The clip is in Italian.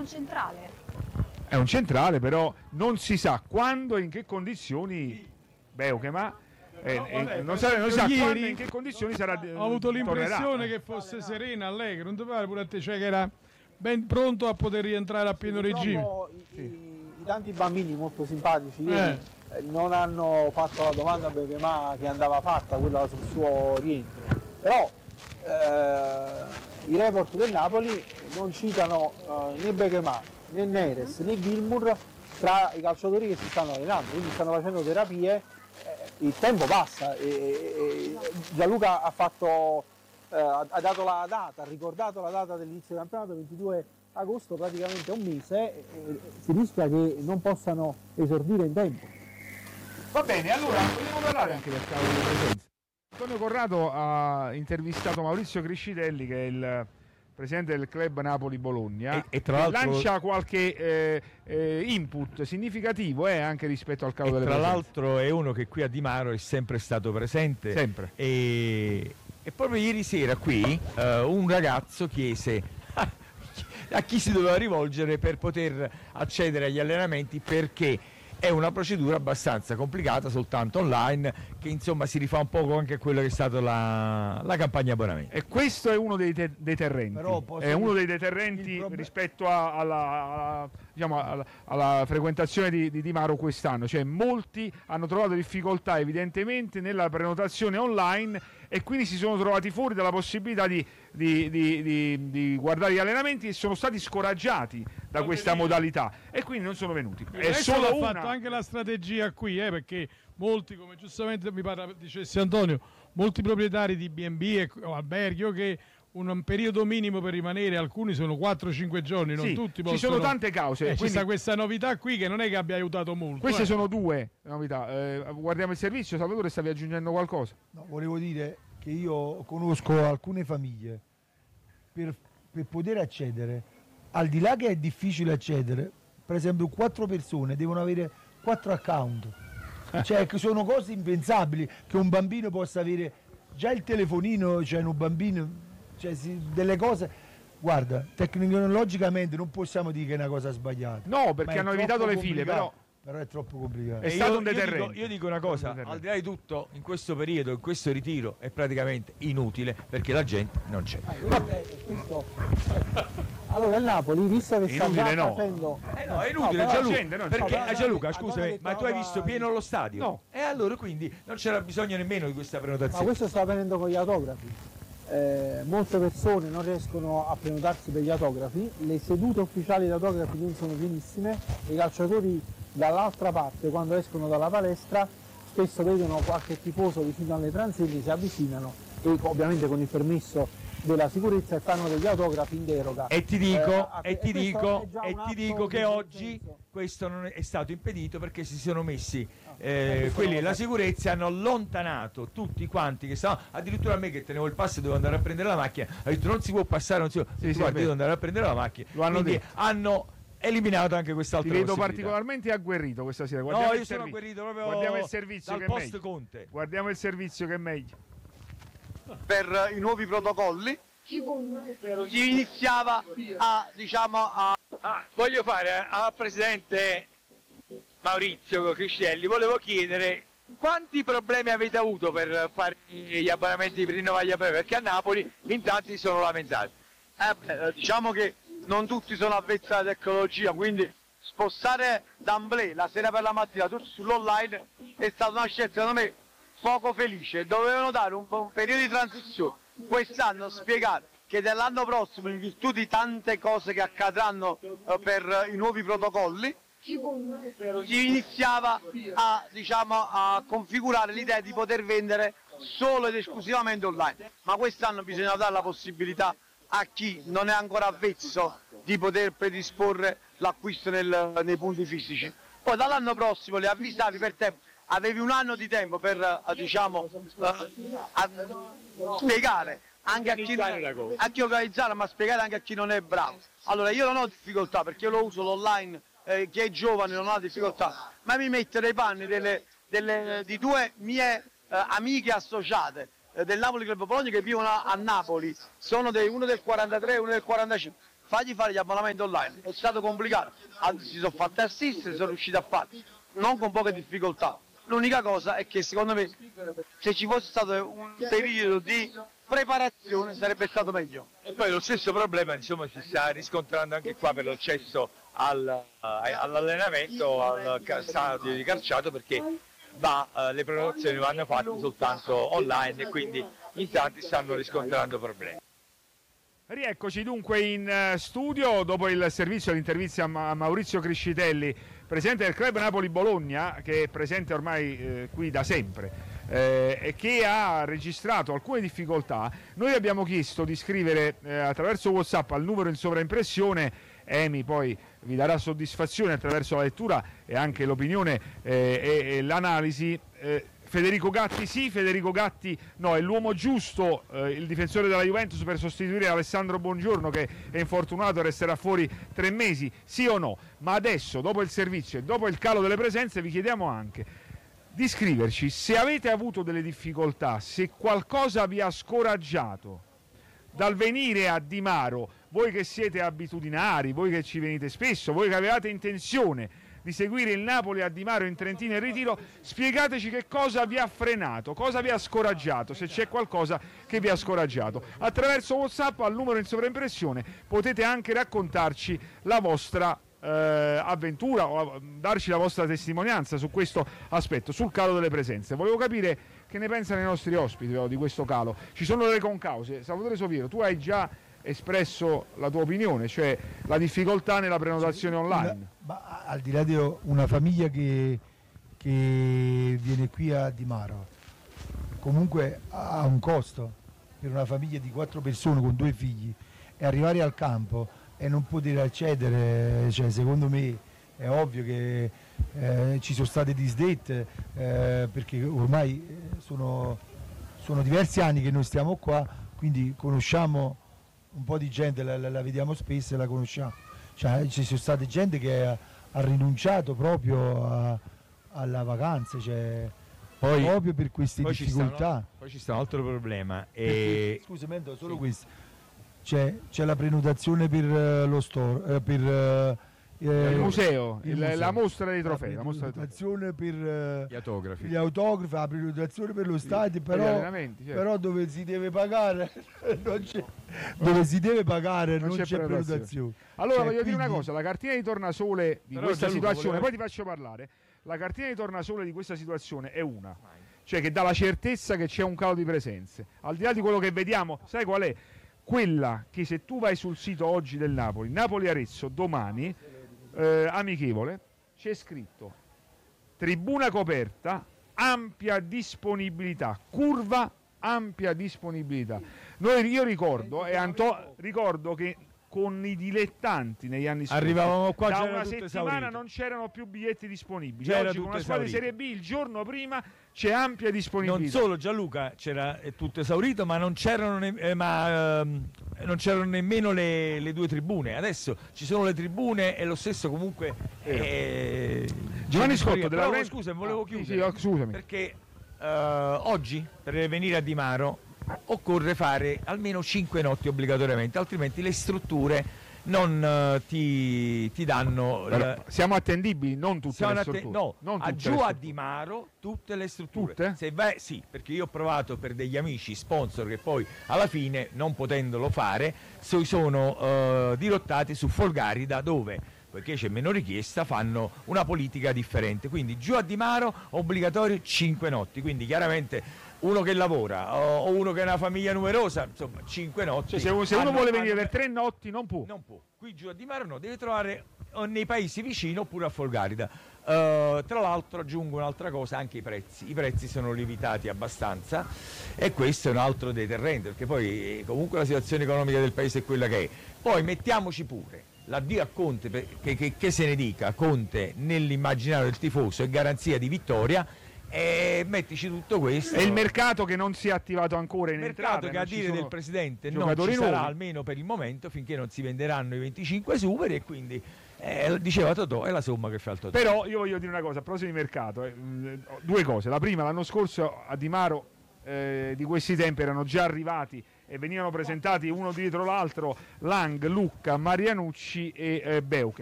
centrale. È un centrale, però non si sa quando e in che condizioni Beukema non sa quando e in che condizioni sarà. Ho avuto l'impressione tornerà. che fosse serena, allegro, non ti pare pure a te, cioè che era ben pronto a poter rientrare a pieno regime. I tanti bambini molto simpatici ieri non hanno fatto la domanda a Beukema che andava fatta, quella sul suo rientro, però i report del Napoli non citano né Beukema né Neres né Gilmour tra i calciatori che si stanno allenando, quindi stanno facendo terapie, il tempo passa e Gianluca ha dato la data, ha ricordato la data dell'inizio del campionato, 22 agosto, praticamente un mese, e si rischia che non possano esordire in tempo. Va bene, allora vogliamo parlare anche del cavolo di presenza. Antonio Corrado ha intervistato Maurizio Criscitelli, che è il presidente del club Napoli-Bologna, e tra l'altro lancia qualche input significativo anche rispetto al cavolo delle presenze. Tra l'altro è uno che qui a Di Maro è sempre stato presente. Sempre. E proprio ieri sera qui un ragazzo chiese a chi si doveva rivolgere per poter accedere agli allenamenti, perché è una procedura abbastanza complicata, soltanto online, che insomma si rifà un po' anche a quello che è stato la campagna abbonamento. E questo è uno dei deterrenti. Però è uno dei deterrenti rispetto alla frequentazione di Maro quest'anno. Cioè, molti hanno trovato difficoltà evidentemente nella prenotazione online e quindi si sono trovati fuori dalla possibilità di guardare gli allenamenti e sono stati scoraggiati da questa modalità e quindi non sono venuti. È solo ha fatto anche la strategia qui, perché molti, come giustamente mi pare dicesse Antonio, molti proprietari di B&B o alberghi che un periodo minimo per rimanere, alcuni sono 4-5 giorni, non tutti possono. Ci sono tante cause. Quindi ci sta questa novità qui che non è che abbia aiutato molto. Queste sono due novità. Guardiamo il servizio. Salvatore, stavi aggiungendo qualcosa? No, volevo dire che io conosco alcune famiglie per poter accedere, al di là che è difficile accedere, per esempio 4 persone devono avere 4 account, cioè che sono cose impensabili che un bambino possa avere già il telefonino, cioè un bambino, cioè delle cose, guarda, tecnologicamente non possiamo dire che è una cosa sbagliata. No, perché hanno evitato le file, però è troppo complicato. È stato un deterrente. Io dico una cosa, al di là di tutto, in questo periodo, in questo ritiro è praticamente inutile perché la gente non c'è. Allora il Napoli, visto che sta già no. facendo... no, è inutile, però Gianluca, gente non perché c'è. Gianluca, scusami, ma tu hai visto pieno lo stadio? No. E allora quindi non c'era bisogno nemmeno di questa prenotazione. Ma questo sta avvenendo con gli autografi. Molte persone non riescono a prenotarsi per gli autografi, le sedute ufficiali di autografi non sono pienissime, i calciatori dall'altra parte, quando escono dalla palestra, spesso vedono qualche tifoso vicino alle transenne, si avvicinano e ovviamente con il permesso della sicurezza e fanno degli autografi in deroga. E ti dico che oggi questo non è stato impedito perché si sono messi quelli della sicurezza, hanno allontanato tutti quanti che stavano, addirittura a me che tenevo il passo e dovevo andare a prendere la macchina, ha detto non si può passare, non si può, guarda, devo andare a prendere la macchina, lo hanno quindi detto. hanno eliminato anche quest'altra Ti vedo possibilità. particolarmente agguerrito questa sera. No, io sono agguerrito proprio Guardiamo il servizio dal che è post meglio. Conte. Guardiamo il servizio che è meglio. Per i nuovi protocolli si iniziava voglio fare al presidente Maurizio Criscelli, volevo chiedere quanti problemi avete avuto per fare gli abbonamenti, per rinnovare gli abbonamenti, perché a Napoli in tanti si sono lamentati. Diciamo che non tutti sono avvezzi alla tecnologia, quindi spostare d'amblè la sera per la mattina tutto sull'online è stata una scelta secondo me poco felice. Dovevano dare un periodo di transizione, quest'anno spiegare che dall'anno prossimo, in virtù di tante cose che accadranno per i nuovi protocolli, si iniziava a configurare l'idea di poter vendere solo ed esclusivamente online, ma quest'anno bisogna dare la possibilità a chi non è ancora avvezzo di poter predisporre l'acquisto nei punti fisici. Poi dall'anno prossimo le avvisavi per tempo, avevi un anno di tempo per spiegare anche a chi organizzare, ma spiegare anche a chi non è bravo. Allora io non ho difficoltà perché io lo uso l'online, chi è giovane non ha difficoltà, ma mi metto nei panni di due mie amiche associate del Napoli Club Bologna che vivono a Napoli, sono uno del 43 e uno del 45. fagli fare gli abbonamenti online, è stato complicato, anzi si sono fatti assistere, sono riusciti a fare, non con poche difficoltà. L'unica cosa è che secondo me se ci fosse stato un periodo di preparazione sarebbe stato meglio. E poi lo stesso problema insomma si sta riscontrando anche qua per l'accesso all'allenamento, al stadio di calciato, perché le prenotazioni vanno fatte soltanto online e quindi in tanti stanno riscontrando problemi. Rieccoci dunque in studio dopo il servizio l'intervista a Maurizio Criscitelli, presidente del Club Napoli Bologna, che è presente ormai qui da sempre e che ha registrato alcune difficoltà. Noi abbiamo chiesto di scrivere attraverso WhatsApp al numero in sovraimpressione. Emi poi vi darà soddisfazione attraverso la lettura e anche l'opinione e l'analisi. Federico Gatti sì, Federico Gatti no, è l'uomo giusto, il difensore della Juventus per sostituire Alessandro Buongiorno che è infortunato e resterà fuori 3 mesi, sì o no? Ma adesso, dopo il servizio e dopo il calo delle presenze, vi chiediamo anche di scriverci se avete avuto delle difficoltà, se qualcosa vi ha scoraggiato dal venire a Di Maro, voi che siete abitudinari, voi che ci venite spesso, voi che avevate intenzione di seguire il Napoli a Di Maro in Trentino e Ritiro, spiegateci che cosa vi ha frenato, cosa vi ha scoraggiato, se c'è qualcosa che vi ha scoraggiato. Attraverso WhatsApp al numero in sovraimpressione potete anche raccontarci la vostra avventura o darci la vostra testimonianza su questo aspetto, sul calo delle presenze. Volevo capire che ne pensano i nostri ospiti di questo calo. Ci sono delle concause. Salvatore Soviero, tu hai già espresso la tua opinione, cioè la difficoltà nella prenotazione online. Ma al di là di una famiglia che viene qui a Di Maro, comunque ha un costo per una famiglia di 4 persone con 2 figli, e arrivare al campo e non poter accedere, cioè, secondo me è ovvio che ci sono state disdette, perché ormai sono diversi anni che noi stiamo qua, quindi conosciamo un po' di gente, la vediamo spesso e la conosciamo. Cioè, ci sono state gente che ha rinunciato proprio alla vacanza, cioè, proprio per queste difficoltà. Poi ci sta un altro problema. Scusa, solo sì. Questo. C'è la prenotazione per lo store, per il museo, la mostra dei trofei, la prenotazione per gli autografi, la prenotazione per lo stadio, però dove si deve pagare non c'è, dove si deve pagare non c'è prenotazione. Allora voglio dire una cosa, la cartina di tornasole di questa situazione, poi ti faccio parlare, la cartina di tornasole di questa situazione è una, cioè che dà la certezza che c'è un calo di presenze, al di là di quello che vediamo, sai qual è? Quella che se tu vai sul sito oggi del Napoli, Napoli-Arezzo, domani, amichevole, c'è scritto tribuna coperta, ampia disponibilità, curva, ampia disponibilità. Io ricordo, ricordo che con i dilettanti negli anni scorsi arrivavamo qua, da una settimana non c'erano più biglietti disponibili. Oggi con una squadra di Serie B il giorno prima c'è ampia disponibilità. Non solo, Gianluca, c'era tutto esaurito, ma non c'erano nemmeno le 2 tribune. Adesso ci sono le tribune e lo stesso comunque Giovanni Scotto della scusa, volevo chiudere. Scusami. Perché oggi per venire a Di Maro occorre fare almeno 5 notti obbligatoriamente, altrimenti le strutture non ti danno. Siamo attendibili, non tutte le strutture. Giù a Di Maro tutte le strutture. Tutte? Se vai, sì, perché io ho provato per degli amici sponsor che poi alla fine, non potendolo fare, sono dirottati su Folgarida, dove, poiché c'è meno richiesta, fanno una politica differente. Quindi giù a Di Maro obbligatorio 5 notti, quindi chiaramente uno che lavora o uno che ha una famiglia numerosa, insomma 5 notti. Cioè, se uno vuole venire per 3 notti non può. Qui giù a Di Maro no, deve trovare nei paesi vicini oppure a Folgarida. Tra l'altro aggiungo un'altra cosa, anche i prezzi sono lievitati abbastanza, e questo è un altro deterrente, perché poi comunque la situazione economica del paese è quella che è. Poi mettiamoci pure l'addio a Conte, che se ne dica, Conte nell'immaginario del tifoso è garanzia di vittoria, e mettici tutto questo. E il mercato che non si è attivato ancora in entrata, mercato che a dire del presidente non ci sarà, almeno per il momento, finché non si venderanno i 25 superi, e quindi diceva Totò, è la somma che fa il Totò. Però io voglio dire una cosa, a proposito di mercato, 2 cose. La prima, l'anno scorso a Di Maro di questi tempi erano già arrivati e venivano presentati uno dietro l'altro Lang, Lucca, Marianucci e Beuke.